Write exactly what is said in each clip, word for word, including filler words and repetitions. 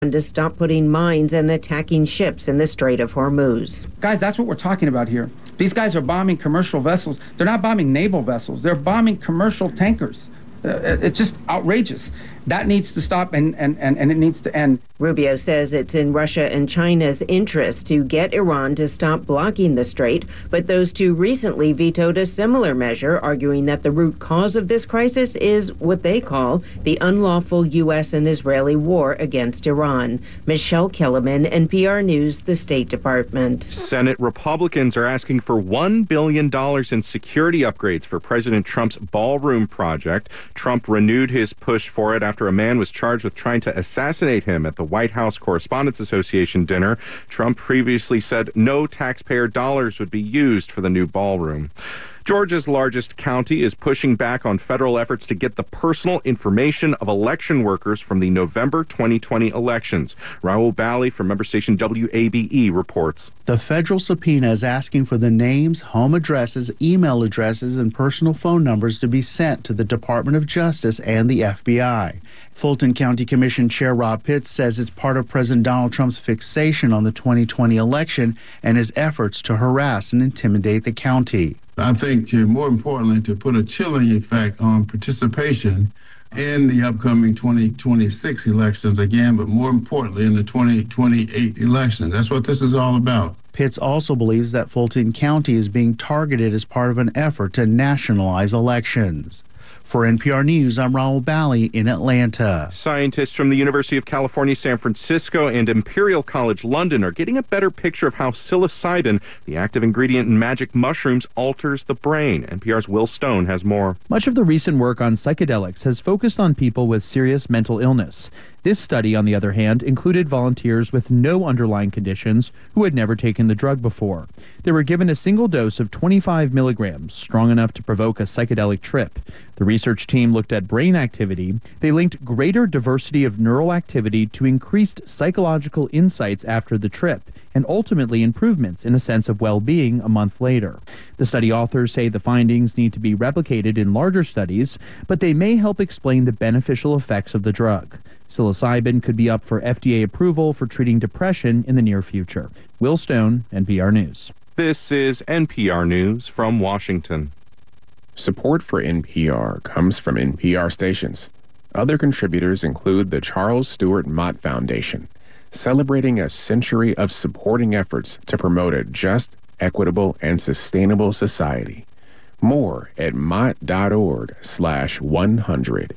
to stop putting mines and attacking ships in the Strait of Hormuz. Guys, that's what we're talking about here. These guys are bombing commercial vessels. They're not bombing naval vessels. They're bombing commercial tankers. Uh, it's just outrageous. That needs to stop, and, and, and, and it needs to end. Rubio says it's in Russia and China's interest to get Iran to stop blocking the strait, but those two recently vetoed a similar measure, arguing that the root cause of this crisis is what they call the unlawful U S and Israeli war against Iran. Michelle Kellerman, N P R News, the State Department. Senate Republicans are asking for one billion dollars in security upgrades for President Trump's ballroom project. Trump renewed his push for it after a man was charged with trying to assassinate him at the White House Correspondents Association dinner. Trump previously said no taxpayer dollars would be used for the new ballroom. Georgia's largest county is pushing back on federal efforts to get the personal information of election workers from the November twenty twenty elections. Raul Bally from member station W A B E reports. The federal subpoena is asking for the names, home addresses, email addresses, and personal phone numbers to be sent to the Department of Justice and the F B I. Fulton County Commission Chair Rob Pitts says it's part of President Donald Trump's fixation on the twenty twenty election and his efforts to harass and intimidate the county. I think, uh, more importantly, to put a chilling effect on participation in the upcoming twenty twenty-six elections again, but more importantly, in the twenty twenty-eight elections. That's what this is all about. Pitts also believes that Fulton County is being targeted as part of an effort to nationalize elections. For N P R News, I'm Raul Bally in Atlanta. Scientists from the University of California, San Francisco, and Imperial College London are getting a better picture of how psilocybin, the active ingredient in magic mushrooms, alters the brain. N P R's Will Stone has more. Much of the recent work on psychedelics has focused on people with serious mental illness. This study, on the other hand, included volunteers with no underlying conditions who had never taken the drug before. They were given a single dose of twenty-five milligrams, strong enough to provoke a psychedelic trip. The research team looked at brain activity. They linked greater diversity of neural activity to increased psychological insights after the trip, and ultimately improvements in a sense of well-being a month later. The study authors say the findings need to be replicated in larger studies, but they may help explain the beneficial effects of the drug. Psilocybin could be up for F D A approval for treating depression in the near future. Will Stone, N P R News. This is N P R News from Washington. Support for N P R comes from N P R stations. Other contributors include the Charles Stewart Mott Foundation, celebrating a century of supporting efforts to promote a just, equitable, and sustainable society. More at mott.org slash 100.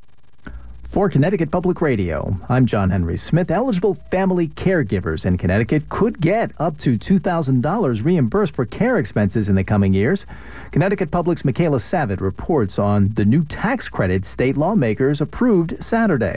For Connecticut Public Radio, I'm John Henry Smith. Eligible family caregivers in Connecticut could get up to two thousand dollars reimbursed for care expenses in the coming years. Connecticut Public's Michaela Savitt reports on the new tax credit state lawmakers approved Saturday.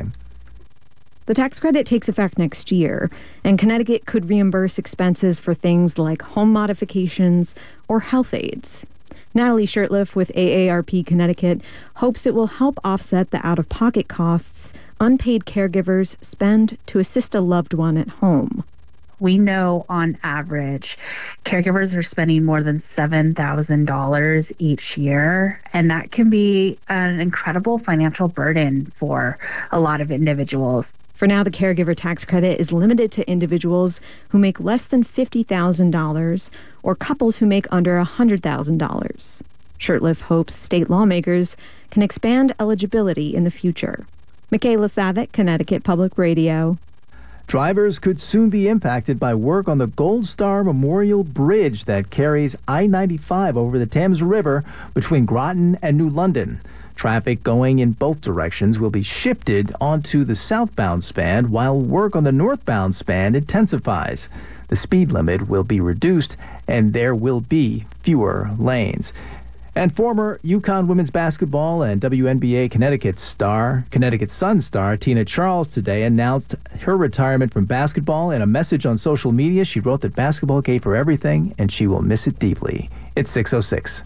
The tax credit takes effect next year, and Connecticut could reimburse expenses for things like home modifications or health aids. Natalie Shirtliff with A A R P Connecticut hopes it will help offset the out-of-pocket costs unpaid caregivers spend to assist a loved one at home. We know on average, caregivers are spending more than seven thousand dollars each year, and that can be an incredible financial burden for a lot of individuals. For now, the caregiver tax credit is limited to individuals who make less than fifty thousand dollars or couples who make under one hundred thousand dollars. Shirtliff hopes state lawmakers can expand eligibility in the future. Michaela Savitt, Connecticut Public Radio. Drivers could soon be impacted by work on the Gold Star Memorial Bridge that carries I ninety-five over the Thames River between Groton and New London. Traffic going in both directions will be shifted onto the southbound span while work on the northbound span intensifies. The speed limit will be reduced and there will be fewer lanes. And former UConn women's basketball and W N B A Connecticut star, Connecticut Sun star Tina Charles today announced her retirement from basketball. In a message on social media, she wrote that basketball gave her everything and she will miss it deeply. It's six oh six.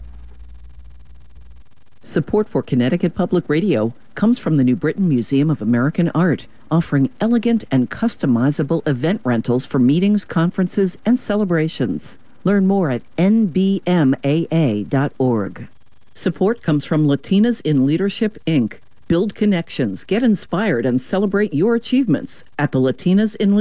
Support for Connecticut Public Radio comes from the New Britain Museum of American Art, offering elegant and customizable event rentals for meetings, conferences, and celebrations. Learn more at N B M A A dot org. Support comes from Latinas in Leadership, Incorporated, Build connections, get inspired, and celebrate your achievements at the Latinas in